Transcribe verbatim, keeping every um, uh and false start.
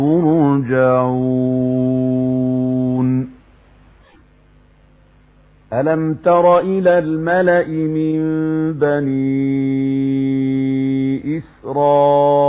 ترجعون ألم تر إلى الملأ من بني إسرائيل